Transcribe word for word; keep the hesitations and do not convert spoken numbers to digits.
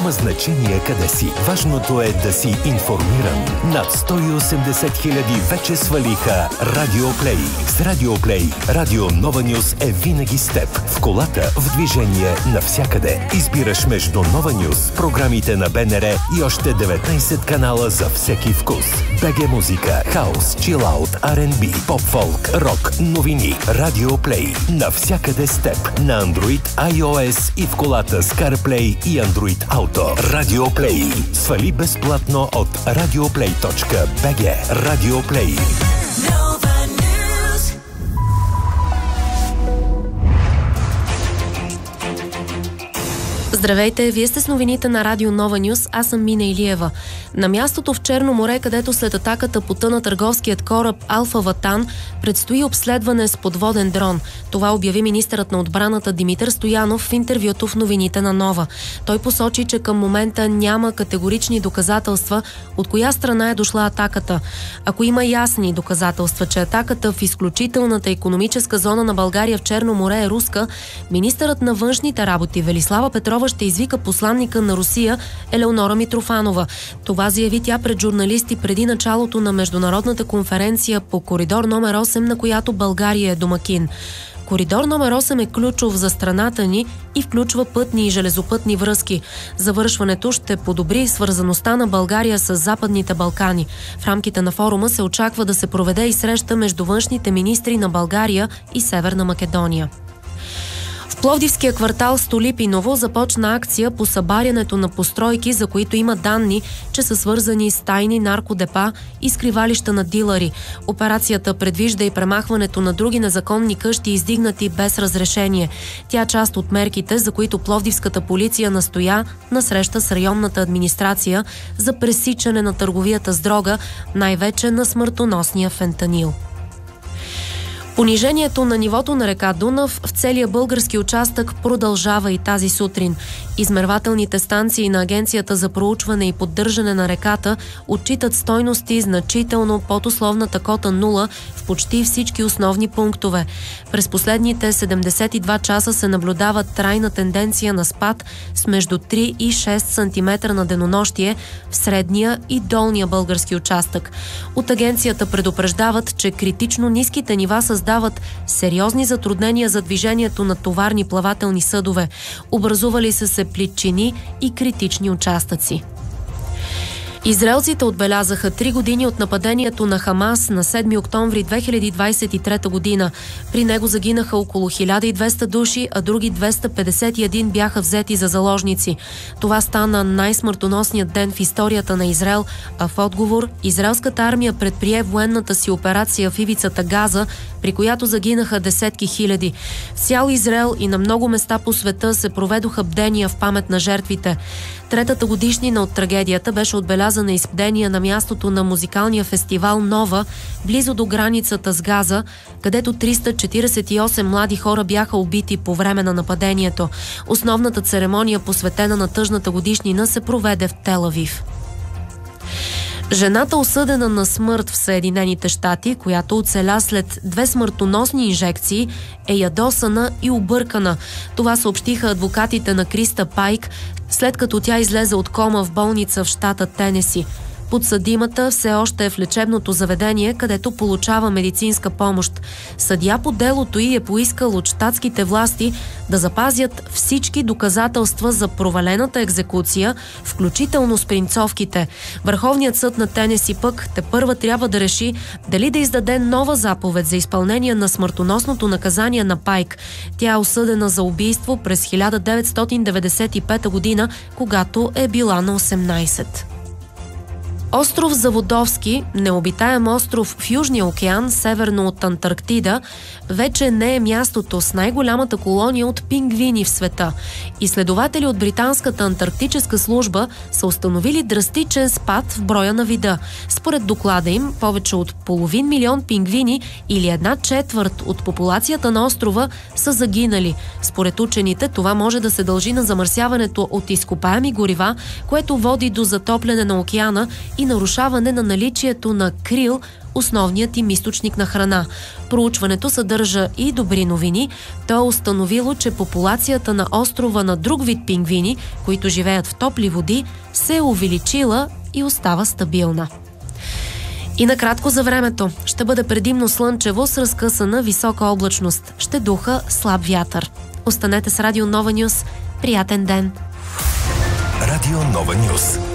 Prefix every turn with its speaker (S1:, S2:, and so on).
S1: Няма значение къде си. Важното е да си информиран. Над сто и осемдесет хиляди вече свалиха Радио Плей. С Радио Плей, Радио Нова Нюз е винаги с теб. В колата, в движение, навсякъде. Избираш между Нова Нюз, програмите на БНР и още деветнайсет канала за всеки вкус. БГ музика, хаус, чилаут, Ар енд Би, поп-фолк, рок, новини. Радио Плей. Навсякъде с теб. На Android, iOS и в колата с CarPlay и Android Auto. Радио Плей. Свали безплатно от радиоплей точка би джи. Радио Плей.
S2: Здравейте, вие сте с новините на Радио Нова Нюз, аз съм Мина Илиева. На мястото в Черно море, където след атаката потъна търговският кораб Алфа Ватан, предстои обследване с подводен дрон. Това обяви министърът на отбраната Димитър Стоянов в интервюто в новините на Нова. Той посочи, че към момента няма категорични доказателства от коя страна е дошла атаката. Ако има ясни доказателства, че атаката в изключителната икономическа зона на България в Черно море е руска, министърът на външните работи Велислава Петрова ще извика посланника на Русия Елеонора Митрофанова. Това заяви тя пред журналисти преди началото на международната конференция по коридор номер осем, на която България е домакин. Коридор номер осем е ключов за страната ни и включва пътни и железопътни връзки. Завършването ще подобри свързаността на България с Западните Балкани. В рамките на форума се очаква да се проведе и среща между външните министри на България и Северна Македония. В Пловдивския квартал Столипиново започна акция по събарянето на постройки, за които има данни, че са свързани с тайни наркодепа и скривалища на дилъри. Операцията предвижда и премахването на други незаконни къщи, издигнати без разрешение. Тя е част от мерките, за които пловдивската полиция настоя на среща с районната администрация за пресичане на търговията с дрога, най-вече на смъртоносния фентанил. Понижението на нивото на река Дунав в целия български участък продължава и тази сутрин. Измервателните станции на Агенцията за проучване и поддържане на реката отчитат стойности значително под условната кота нула в почти всички основни пунктове. През последните седемдесет и два часа се наблюдава трайна тенденция на спад с между три и шест сантиметра на денонощие в средния и долния български участък. От агенцията предупреждават, че критично ниските нива създават сериозни затруднения за движението на товарни плавателни съдове. Образували са се плитчини и критични участъци. Израелците отбелязаха три години от нападението на Хамас на седми октомври две хиляди двадесет и трета година. При него загинаха около хиляда и двеста души, а други двеста петдесет и един бяха взети за заложници. Това стана най-смъртоносният ден в историята на Израел, а в отговор израелската армия предприе военната си операция в ивицата Газа, при която загинаха десетки хиляди. В цял Израел и на много места по света се проведоха бдения в памет на жертвите. Третата годишнина от трагедията беше отбелязана и с бдения на мястото на музикалния фестивал Нова, близо до границата с Газа, където триста четиридесет и осем млади хора бяха убити по време на нападението. Основната церемония, посветена на тъжната годишнина, се проведе в Тел Авив. Жената, осъдена на смърт в Съединените щати, която оцеля след две смъртоносни инжекции, е ядосана и объркана. Това съобщиха адвокатите на Криста Пайк, след като тя излезе от кома в болница в щата Тенеси. Подсъдимата все още е в лечебното заведение, където получава медицинска помощ. Съдия по делото й е поискал от щатските власти да запазят всички доказателства за провалената екзекуция, включително с принцовките. Върховният съд на Тенеси пък тепърва трябва да реши дали да издаде нова заповед за изпълнение на смъртоносното наказание на Пайк. Тя е осъдена за убийство през хиляда деветстотин деветдесет и пета година, когато е била на осемнайсет. Остров Заводовски, необитаем остров в Южния океан, северно от Антарктида, вече не е мястото с най-голямата колония от пингвини в света. Изследователи от британската антарктическа служба са установили драстичен спад в броя на вида. Според доклада им, повече от половин милион пингвини или една четвърт от популацията на острова са загинали. Според учените, това може да се дължи на замърсяването от изкопаеми горива, което води до затопляне на океана и и нарушаване на наличието на крил, основният им източник на храна. Проучването съдържа и добри новини. То е установило, че популацията на острова на друг вид пингвини, които живеят в топли води, се е увеличила и остава стабилна. И накратко за времето. Ще бъде предимно слънчево с разкъсана висока облачност. Ще духа слаб вятър. Останете с Радио Нова Нюс. Приятен ден!
S1: Радио Нова Нюс.